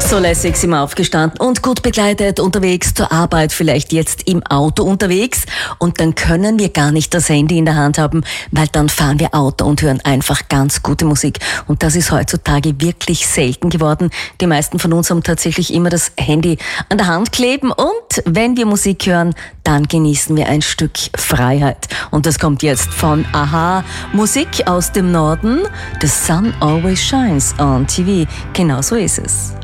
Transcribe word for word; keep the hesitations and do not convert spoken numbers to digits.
So lässig sind wir aufgestanden und gut begleitet unterwegs zur Arbeit, vielleicht jetzt im Auto unterwegs. Und dann können wir gar nicht das Handy in der Hand haben, weil dann fahren wir Auto und hören einfach ganz gute Musik. Und das ist heutzutage wirklich selten geworden. Die meisten von uns haben tatsächlich immer das Handy an der Hand kleben. Und wenn wir Musik hören, dann genießen wir ein Stück Freiheit. Und das kommt jetzt von Aha, Musik aus dem Norden. The sun always shines on T V. Genau so ist es.